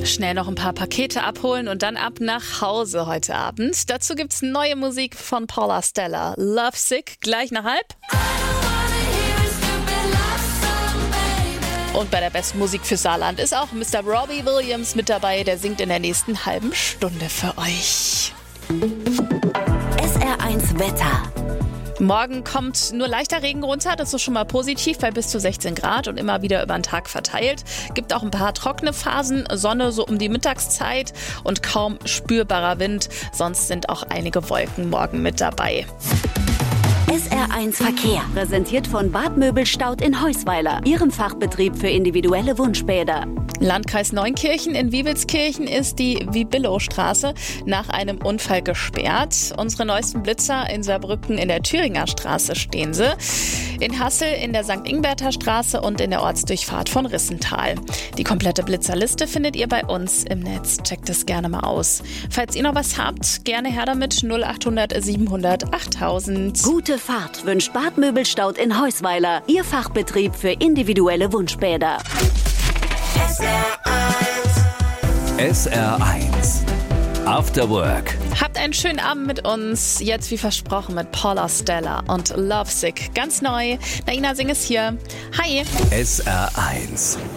Schnell noch ein paar Pakete abholen und dann ab nach Hause heute Abend. Dazu gibt's neue Musik von Paula Stella. Lovesick, gleich nach 12:30. Und bei der besten Musik für Saarland ist auch Mr. Robbie Williams mit dabei. Der singt in der nächsten halben Stunde für euch. SR1 Wetter. Morgen kommt nur leichter Regen runter, das ist schon mal positiv bei bis zu 16 Grad und immer wieder über den Tag verteilt. Gibt auch ein paar trockene Phasen, Sonne so um die Mittagszeit und kaum spürbarer Wind. Sonst sind auch einige Wolken morgen mit dabei. SR1 Verkehr, präsentiert von Bad Möbelstaud in Heusweiler, Ihrem Fachbetrieb für individuelle Wunschbäder. Landkreis Neunkirchen in Wiebelskirchen ist die Wibillow-Straße nach einem Unfall gesperrt. Unsere neuesten Blitzer in Saarbrücken in der Thüringer Straße stehen sie. In Hassel in der St. Ingberter Straße und in der Ortsdurchfahrt von Rissental. Die komplette Blitzerliste findet ihr bei uns im Netz. Checkt es gerne mal aus. Falls ihr noch was habt, gerne her damit 0800 700 8000. Gute Fahrt wünscht Bad Möbelstaud in Heusweiler, Ihr Fachbetrieb für individuelle Wunschbäder. SR1 After Work. Habt einen schönen Abend mit uns. Jetzt wie versprochen mit Paula Stella und Lovesick. Ganz neu. Naina Singh ist hier. Hi. SR1